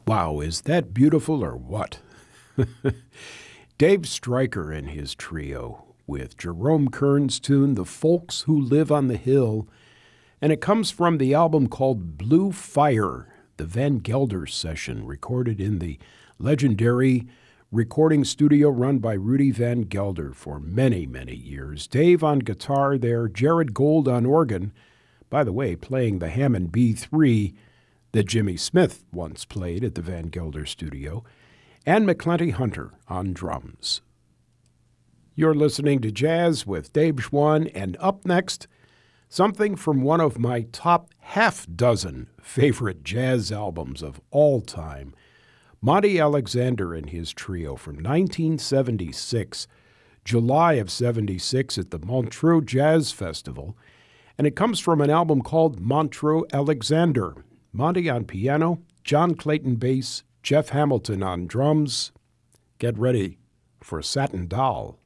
Wow, is that beautiful or what? Dave Stryker and his trio with Jerome Kern's tune, The Folks Who Live on the Hill, and it comes from the album called Blue Fire, the Van Gelder session, recorded in the legendary recording studio run by Rudy Van Gelder for many, many years. Dave on guitar there, Jared Gold on organ, by the way, playing the Hammond B3 that Jimmy Smith once played at the Van Gelder studio, and McClenty Hunter on drums. You're listening to Jazz with Dave Schwann, and up next, something from one of my top half-dozen favorite jazz albums of all time, Monty Alexander and his trio from 1976, July of 76 at the Montreux Jazz Festival, and it comes from an album called Montreux Alexander. Monty on piano, John Clayton bass, Jeff Hamilton on drums. Get ready for Satin Doll.